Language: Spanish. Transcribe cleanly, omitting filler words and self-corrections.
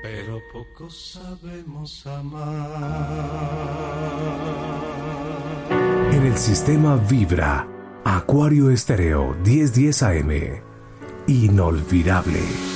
pero poco sabemos amar. En el sistema vibra Acuario Estéreo 1010 AM. Inolvidable.